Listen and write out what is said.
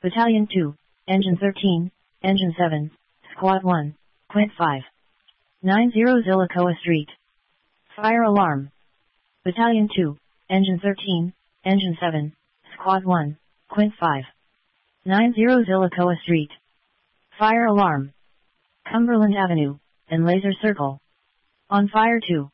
Battalion 2, Engine 13, Engine 7, Squad 1, Quint 5. 90 Zillicoa Street. Fire alarm. Battalion 2, Engine 13, Engine 7, Squad 1, Quint 5. 90 Zillicoa Street. Fire alarm. Cumberland Avenue, and Laser Circle. On fire 2.